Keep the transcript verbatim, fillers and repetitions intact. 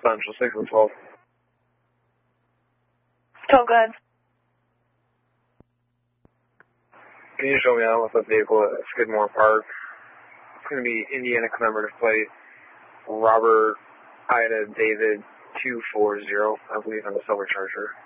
Central, six and twelve. twelve, go ahead. Can you show me out with the vehicle at Skidmore Park? It's going to be Indiana commemorative plate, Robert Ida David two four zero, I believe, on the Silver Charger.